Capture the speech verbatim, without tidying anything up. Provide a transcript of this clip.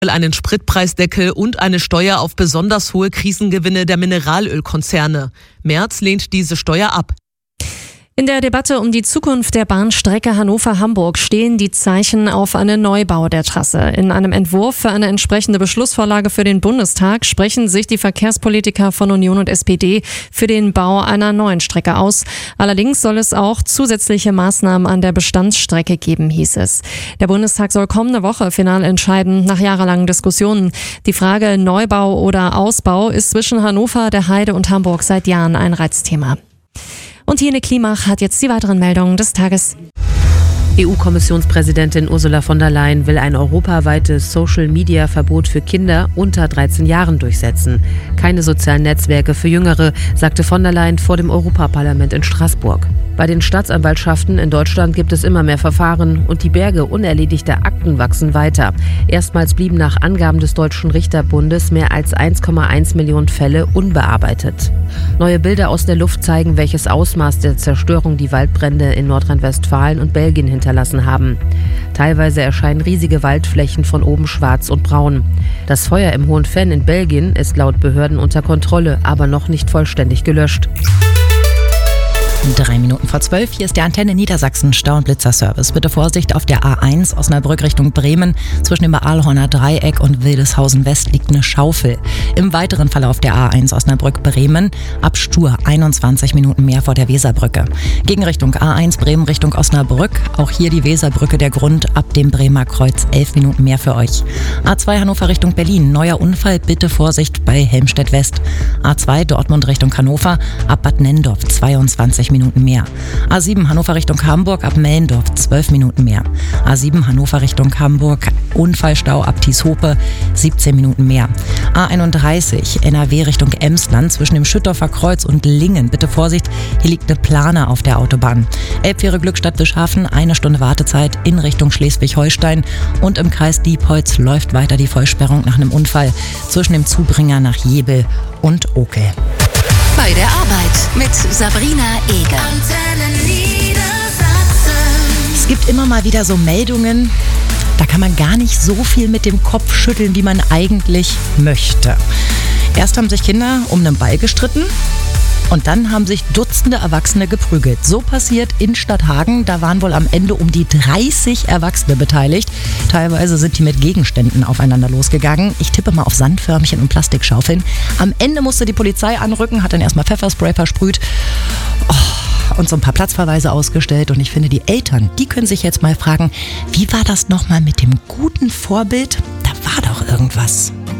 einen Spritpreisdeckel und eine Steuer auf besonders hohe Krisengewinne der Mineralölkonzerne. Merz lehnt diese Steuer ab. In der Debatte um die Zukunft der Bahnstrecke Hannover-Hamburg stehen die Zeichen auf einen Neubau der Trasse. In einem Entwurf für eine entsprechende Beschlussvorlage für den Bundestag sprechen sich die Verkehrspolitiker von Union und S P D für den Bau einer neuen Strecke aus. Allerdings soll es auch zusätzliche Maßnahmen an der Bestandsstrecke geben, hieß es. Der Bundestag soll kommende Woche final entscheiden, nach jahrelangen Diskussionen. Die Frage Neubau oder Ausbau ist zwischen Hannover, der Heide und Hamburg seit Jahren ein Reizthema. Und Jene Klimach hat jetzt die weiteren Meldungen des Tages. E U-Kommissionspräsidentin Ursula von der Leyen will ein europaweites Social-Media-Verbot für Kinder unter dreizehn Jahren durchsetzen. Keine sozialen Netzwerke für Jüngere, sagte von der Leyen vor dem Europaparlament in Straßburg. Bei den Staatsanwaltschaften in Deutschland gibt es immer mehr Verfahren und die Berge unerledigter Akten wachsen weiter. Erstmals blieben nach Angaben des Deutschen Richterbundes mehr als eins Komma eins Millionen Fälle unbearbeitet. Neue Bilder aus der Luft zeigen, welches Ausmaß der Zerstörung die Waldbrände in Nordrhein-Westfalen und Belgien hinterlassen haben. Teilweise erscheinen riesige Waldflächen von oben schwarz und braun. Das Feuer im Hohen Venn in Belgien ist laut Behörden unter Kontrolle, aber noch nicht vollständig gelöscht. Drei Minuten vor zwölf, hier ist der Antenne Niedersachsen Stau- und Blitzerservice. Bitte Vorsicht auf der A eins Osnabrück Richtung Bremen. Zwischen dem Aalhorner Dreieck und Wildeshausen West liegt eine Schaufel. Im weiteren Verlauf der A eins Osnabrück Bremen ab Stur einundzwanzig Minuten mehr vor der Weserbrücke. Gegenrichtung A eins Bremen Richtung Osnabrück. Auch hier die Weserbrücke, der Grund ab dem Bremer Kreuz elf Minuten mehr für euch. A zwei Hannover Richtung Berlin. Neuer Unfall, bitte Vorsicht bei Helmstedt West. A zwei Dortmund Richtung Hannover ab Bad Nendorf zweiundzwanzig Minuten mehr. A sieben Hannover Richtung Hamburg ab Mellendorf zwölf Minuten mehr. A sieben Hannover Richtung Hamburg Unfallstau ab Tieshope siebzehn Minuten mehr. A einunddreißig N R W Richtung Emsland zwischen dem Schüttorfer Kreuz und Lingen. Bitte Vorsicht, hier liegt eine Plane auf der Autobahn. Elbfähre Glückstadt-Bischhafen, eine Stunde Wartezeit in Richtung Schleswig-Holstein und im Kreis Diepholz läuft weiter die Vollsperrung nach einem Unfall zwischen dem Zubringer nach Jebel und Okel. Bei der Arbeit mit Sabrina Eger. Es gibt immer mal wieder so Meldungen, da kann man gar nicht so viel mit dem Kopf schütteln, wie man eigentlich möchte. Erst haben sich Kinder um einen Ball gestritten und dann haben sich Dutzende Erwachsene geprügelt. So passiert in Stadthagen, da waren wohl am Ende um die dreißig Erwachsene beteiligt. Teilweise sind die mit Gegenständen aufeinander losgegangen. Ich tippe mal auf Sandförmchen und Plastikschaufeln. Am Ende musste die Polizei anrücken, hat dann erstmal Pfefferspray versprüht oh, und so ein paar Platzverweise ausgestellt. Und ich finde, die Eltern, die können sich jetzt mal fragen, wie war das nochmal mit dem guten Vorbild? Da war doch irgendwas.